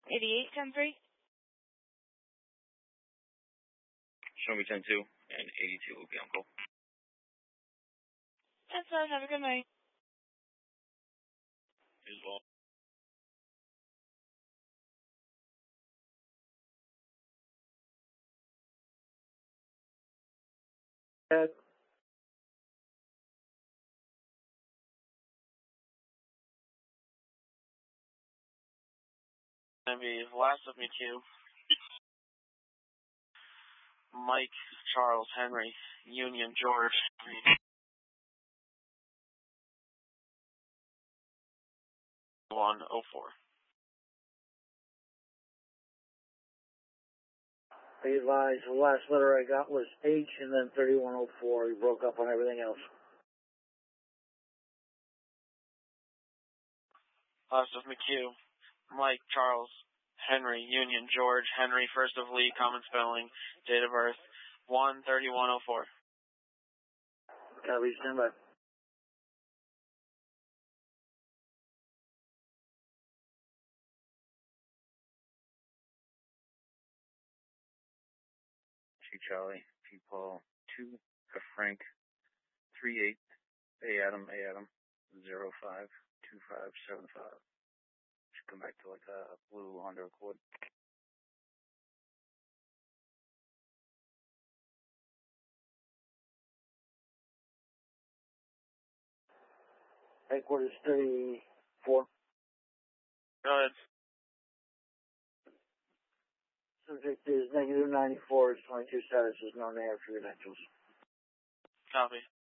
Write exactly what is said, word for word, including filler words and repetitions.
eighty-eight, ten three. Show me ten two, and eighty-two will be on call. ten seven, have a good night. As well. Ed. Gonna be last of me two. Mike, Charles, Henry, Union, George. One oh four. I advise the last letter I got was H and then thirty-one oh four. You broke up on everything else. Last of McHugh, Mike, Charles, Henry, Union, George, Henry, first of Lee, common spelling, date of birth, one thirty-one oh four. Copy, stand by. Two Charlie, P Paul, two F Frank, three eight, A Adam, A Adam, zero five, two five seven five. Should come back to like a blue Honda Accord. Headquarters thirty-four. Go ahead. Subject is negative ninety-four, it's twenty-two status is known to have credentials. Copy.